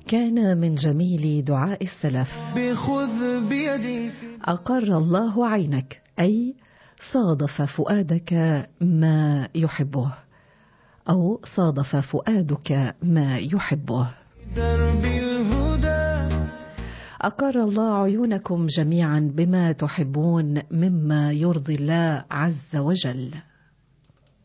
كان من جميل دعاء السلف بخذ بيدي أقر الله عينك، أي صادف فؤادك ما يحبه، أو صادف فؤادك ما يحبه. درب الهدى أقر الله عيونكم جميعا بما تحبون مما يرضي الله عز وجل.